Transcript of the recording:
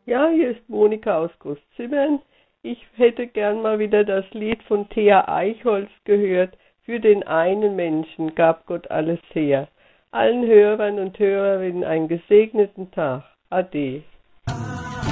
Ja, hier ist Monika aus Großzimmern. Ich hätte gern mal wieder das Lied von Thea Eichholz gehört. Für den einen Menschen gab Gott alles her. Allen Hörern und Hörerinnen einen gesegneten Tag. Ade.